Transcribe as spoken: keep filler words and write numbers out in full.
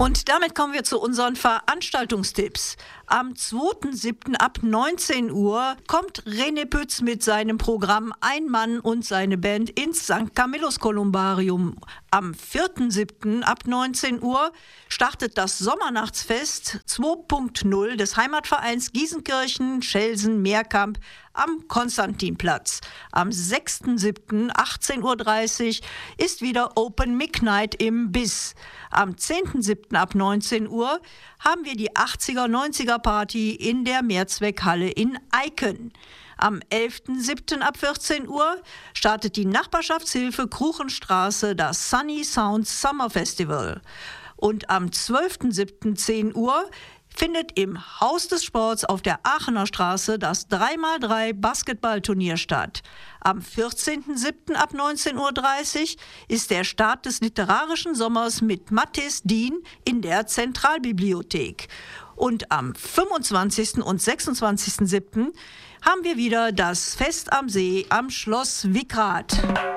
Und damit kommen wir zu unseren Veranstaltungstipps. Am zweiten siebten ab neunzehn Uhr kommt René Pütz mit seinem Programm Ein Mann und seine Band ins Sankt Camillus Kolumbarium. Am vierten siebten ab neunzehn Uhr startet das Sommernachtsfest zwei Punkt null des Heimatvereins Gießenkirchen, Schelsen, Meerkamp am Konstantinplatz. Am sechsten siebten achtzehn Uhr dreißig ist wieder Open Mic Night im Biss. Am zehnten siebten ab neunzehn Uhr haben wir die achtziger neunziger Party in der Mehrzweckhalle in Eiken. Am elften siebten ab vierzehn Uhr startet die Nachbarschaftshilfe Kruchenstraße das Sunny Sounds Summer Festival. Und am zwölften siebten zehn Uhr findet im Haus des Sports auf der Aachener Straße das drei mal drei Basketballturnier statt. Am vierzehnten siebten ab neunzehn Uhr dreißig ist der Start des literarischen Sommers mit Mathis Dien in der Zentralbibliothek. Und am fünfundzwanzigsten und sechsundzwanzigsten siebten haben wir wieder das Fest am See am Schloss Wickrath.